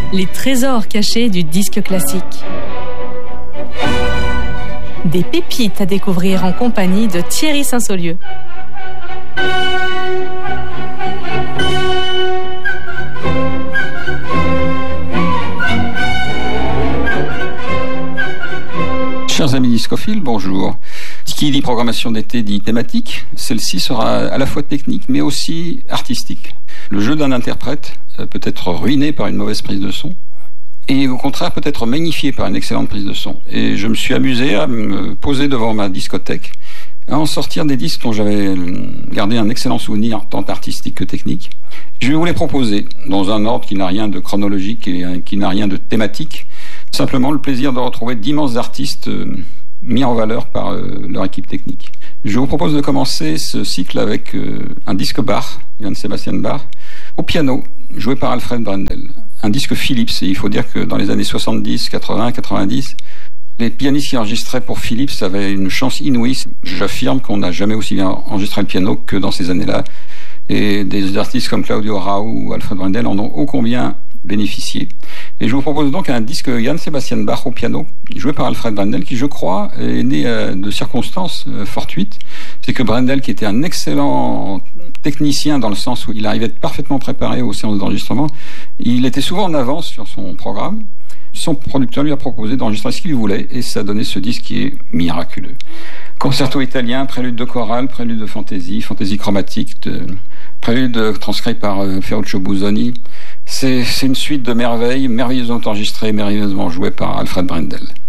Les trésors cachés du disque classique. Des pépites à découvrir en compagnie de Thierry Saint-Saulieu. Chers amis discophiles, bonjour. Qui dit programmation d'été dit thématique. Celle-ci sera à la fois technique mais aussi artistique. Le jeu d'un interprète peut être ruiné par une mauvaise prise de son et au contraire peut être magnifié par une excellente prise de son. Et je me suis amusé à me poser devant ma discothèque, à en sortir des disques dont j'avais gardé un excellent souvenir tant artistique que technique. Je vais vous les proposer dans un ordre qui n'a rien de chronologique et qui n'a rien de thématique. Simplement le plaisir de retrouver d'immenses artistes mis en valeur par leur équipe technique. Je vous propose de commencer ce cycle avec un disque Bach, Johann Sebastian Bach, au piano, joué par Alfred Brendel. Un disque Philips, et il faut dire que dans les années 70, 80, 90, les pianistes qui enregistraient pour Philips avaient une chance inouïe. J'affirme qu'on n'a jamais aussi bien enregistré le piano que dans ces années-là. Et des artistes comme Claudio Rau ou Alfred Brendel en ont ô combien bénéficié. Et je vous propose donc un disque Johann Sebastian Bach au piano, joué par Alfred Brendel, qui je crois est né de circonstances fortuites. C'est que Brendel, qui était un excellent technicien dans le sens où il arrivait parfaitement préparé aux séances d'enregistrement, il était souvent en avance sur son programme. Son producteur lui a proposé d'enregistrer ce qu'il voulait et ça a donné ce disque qui est miraculeux. Concerto italien, prélude de chorale, prélude de fantaisie chromatique, prélude transcrit par Ferruccio Busoni. C'est une suite de merveilles, merveilleusement enregistrées, merveilleusement jouées par Alfred Brendel.